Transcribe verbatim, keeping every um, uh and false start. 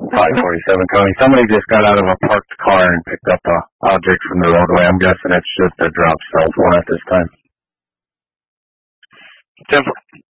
five forty-seven, Tony. Somebody just got out of a parked car and picked up a object from the roadway. I'm guessing it's just a dropped cell phone at this time. ten